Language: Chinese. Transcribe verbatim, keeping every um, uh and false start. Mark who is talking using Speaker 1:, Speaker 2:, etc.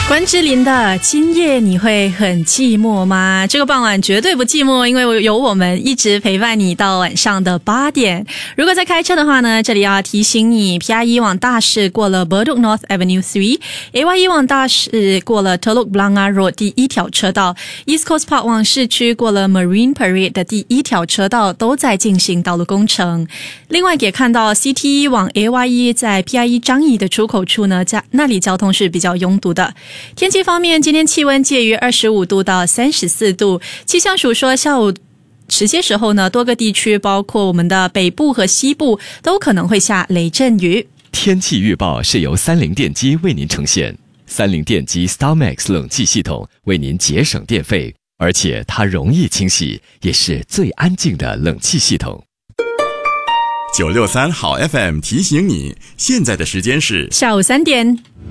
Speaker 1: 关之琳的今夜你会很寂寞吗？这个傍晚绝对不寂寞，因为有我们一直陪伴你到晚上的八点。如果在开车的话呢，这里要提醒你 P R E 往大市过了 Bedok North Avenue 三 A Y E 往大市过了 Teluk Blangah Road 第一条车道， East Coast Park 往市区过了 Marine Parade 的第一条车道都在进行道路工程。另外也看到 C T E 往 A Y E 在 P R E 张掖的出口处呢，在那里交通是比较拥堵的。天气方面，今天气温介于二十五度到三十四度。气象署说，下午迟些时候呢，多个地区包括我们的北部和西部都可能会下雷阵雨。
Speaker 2: 天气预报是由三菱电机为您呈现。三菱电机 StarMax 冷气系统为您节省电费，而且它容易清洗，也是最安静的冷气系统。
Speaker 3: 九六三好 F M 提醒你，现在的时间是
Speaker 1: 下午三点。